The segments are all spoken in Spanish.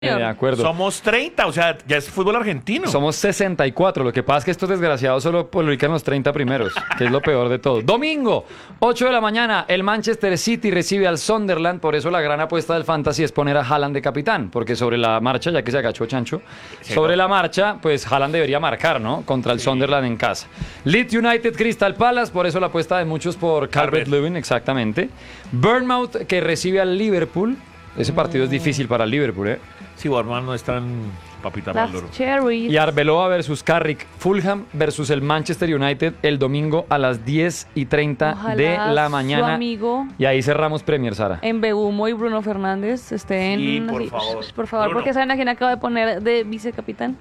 De acuerdo. Somos 30, o sea, ya es fútbol argentino. Somos 64. Lo que pasa es que estos desgraciados solo publican los 30 primeros, que es lo peor de todo. Domingo, 8 de la mañana, el Manchester City recibe al Sunderland. Por eso la gran apuesta del Fantasy es poner a Haaland de capitán, porque sobre la marcha, ya que se agachó Chancho, sobre la marcha, pues Haaland debería marcar, ¿no? Contra el Sunderland en casa. Leeds United, Crystal Palace, por eso la apuesta de muchos por Calvert-Lewin, exactamente. Bournemouth, que recibe al Liverpool. Ese partido es difícil para el Liverpool, ¿eh? Sí, Borman no es tan papita para el oro. Y Arbeloa versus Carrick. Fulham versus el Manchester United el domingo a las 10:30 Ojalá de la su mañana. amigo Y ahí cerramos Premier, Sara. en Begumo y Bruno Fernández estén Sí, por así, favor. por favor, Bruno. porque ¿saben a quién acaba de poner de vicecapitán?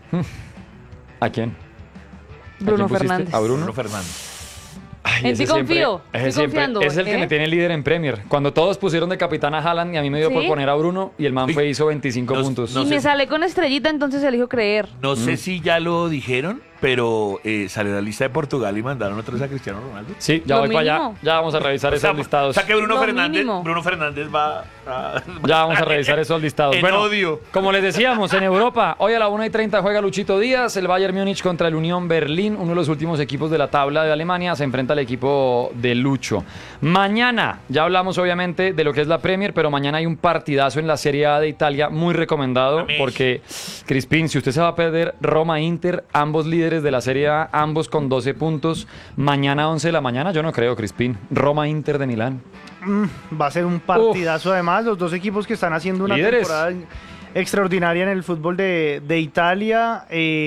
¿A quién? Bruno quién pusiste? Fernández. ¿A Bruno? Bruno Fernández. Ay, En ti ese siempre- confío, ese estoy siempre- confiando, es el que ¿eh? me tiene líder en Premier. Cuando todos pusieron de capitán a Haaland y a mí me dio por ¿Sí? poner a Bruno y el man fue hizo 25 No- puntos. no Y sé me si- sale con estrellita, entonces elijo creer. No sé si ya lo dijeron, pero salió la lista de Portugal y mandaron otra vez a Cristiano Ronaldo. Sí, ya Lo voy para allá. mínimo. Ya vamos a revisar esos listados. O sea que Lo mínimo. Bruno Fernández va a... Ya vamos a revisar esos listados. En Bueno, odio. como les decíamos, en Europa, hoy a la 1:30 juega Luchito Díaz, el Bayern Múnich contra el Unión Berlín, uno de los últimos equipos de la tabla de Alemania, se enfrenta al equipo de Lucho. Mañana, ya hablamos obviamente de lo que es la Premier, pero mañana hay un partidazo en la Serie A de Italia, muy recomendado, Amén. porque, Crispín, si usted se va a perder Roma-Inter, ambos líderes de la Serie A, ambos con 12 puntos, mañana 11 de la mañana, yo no creo, Crispín, Roma-Inter de Milán. Va a ser un partidazo además, los dos equipos que están haciendo una Líderes. temporada extraordinaria en el fútbol de Italia.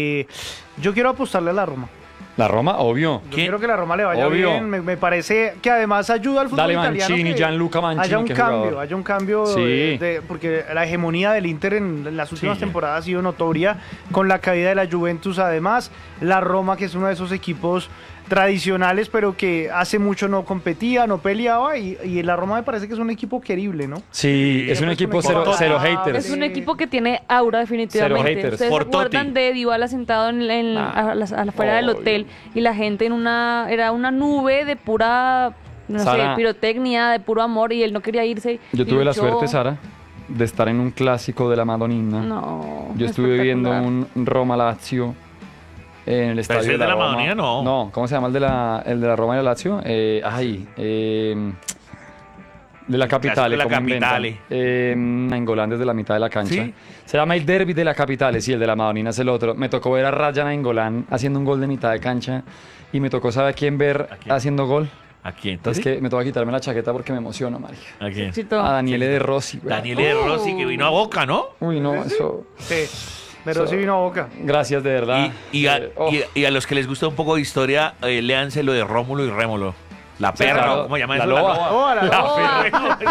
Yo quiero apostarle a la Roma. La Roma, obvio. Yo quiero que la Roma le vaya Obvio. bien. Me parece que además ayuda al fútbol Dale italiano. Mancini, que Gianluca Mancini, haya un qué cambio, jugador. haya un cambio Sí. porque la hegemonía del Inter en las últimas Sí. temporadas ha sido notoria con la caída de la Juventus. Además, la Roma, que es uno de esos equipos tradicionales, pero que hace mucho no competía, no peleaba, y la Roma me parece que es un equipo querible, ¿no? Sí, es un equipo cero, cero haters. Es un equipo que tiene aura definitivamente. Cero haters. ¿Ustedes se Por acuerdan Totti. de Dybala sentado afuera del obvio. hotel y la gente era una nube de pura, no Sara. sé, pirotecnia, de puro amor y él no quería irse? Yo y tuve la luchó. suerte, Sara, de estar en un clásico de la Madonina. No. Yo estuve viendo espectacular. un Roma-Lazio en el estadio ese de es de la Roma. Madonina, no. No, ¿cómo se llama el de la Roma y la Lazio? De la Capitale. de la ¿cómo inventan? Capitale. Nainggolan desde la mitad de la cancha. ¿Sí? Se llama el Derby de la Capitale, sí, el de la Madonina es el otro. Me tocó ver a Raja Nainggolan haciendo un gol de mitad de cancha y me tocó, ¿sabe a quién ver ¿A quién? haciendo gol? ¿A quién? Es que me toca quitarme la chaqueta porque me emociono, María. ¿A quién? Éxito. A Daniele De Rossi. güey. Daniele De Rossi, que vino a Boca, ¿no? Uy, no, eso... Sí, pero sí vino a Boca. Gracias, de verdad. Y a los que les gusta un poco de historia, léanse lo de Rómulo y Rémolo. La perra, claro. ¿cómo llama La eso? loba. Oh, la loba.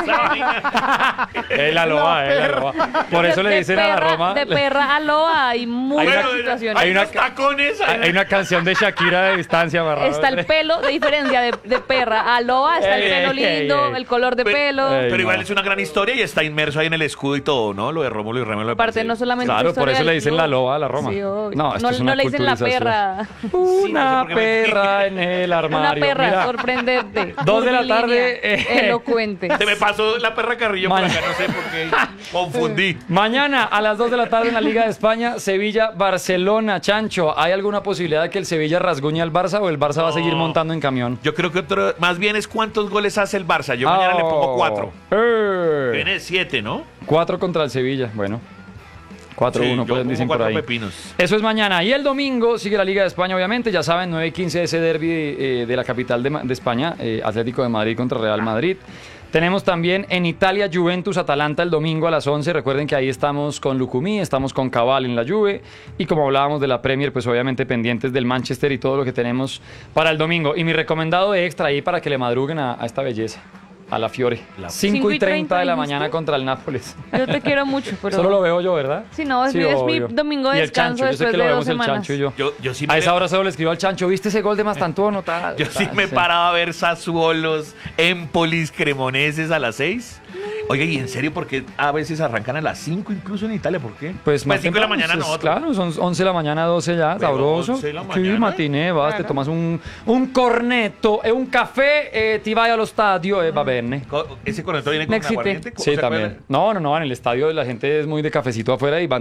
La loba, la loba. Por eso le De dicen a la perra- Roma... De perra a loa hay muchas situaciones. Hay una unos ca- tacones. Hay una canción de Shakira de distancia, amarrado. Está el pelo, de diferencia de perra a loa, está el Ey, pelo ey, lindo, ey. el color de Pero- pelo. Ey, Pero igual no. es una gran historia y está inmerso ahí en el escudo y todo, ¿no? Lo de Rómulo y Rémolo. me Aparte, parece- no solamente Claro, historia por eso del le dicen club. la loba a la Roma. Sí, obvio. No, esto es una no le dicen la culturización. perra. Una sé por qué me- perra en el Una armario. perra Mira, sorprendente. 2 de la curvilínea, tarde, elocuente. Se me pasó la perra Carrillo por Mañana. acá, no sé por qué. Confundí. mañana a las 2 de la tarde en la Liga de España, Sevilla-Barcelona. Chancho, ¿hay alguna posibilidad de que el Sevilla rasguñe al Barça o el Barça va a seguir montando en camión? Yo creo que más bien es cuántos goles hace el Barça. Yo mañana le pongo 4. Tiene 7, ¿no? 4 contra el Sevilla. Bueno, 4-1, yo pues pongo dicen por 4 ahí. pepinos. Eso es mañana. Y el domingo sigue la Liga de España, obviamente. Ya saben, 9:15 ese derbi de la capital de España, Atlético de Madrid contra Real Madrid. Tenemos también en Italia Juventus-Atalanta el domingo a las 11. Recuerden que ahí estamos con Lucumí, estamos con Cabal en la Juve. Y como hablábamos de la Premier, pues obviamente pendientes del Manchester y todo lo que tenemos para el domingo. Y mi recomendado de extra ahí para que le madruguen a esta belleza, a la Fiore. 5:30 de la mañana contra el Nápoles. Yo te quiero mucho, pero... Solo lo veo yo, ¿verdad? Sí, no, es mi obvio. domingo de Y el descanso Chancho, yo sé después que lo de vemos 2 el semanas. Chancho y yo. Yo sí A esa hora solo le escribo al Chancho, ¿viste ese gol de Mastantuono? Yo sí me Sí. paraba a ver Sassuolos, Empolis, Cremoneses a las 6. Oye, ¿y en serio por qué a veces arrancan a las 5 incluso en Italia? ¿Por qué? Pues más 5 de la temprano, mañana pues, nosotros. claro, son 11 de la mañana, 12 ya, Pero sabroso. 11 de la Sí, mañana. matiné, vas, te tomas un cornetto e un caffè, ti vai allo stadio e va bene. ¿Ese corneto viene con Me excité. aguardiente? Sí, también. No, en el estadio la gente es muy de cafecito afuera y van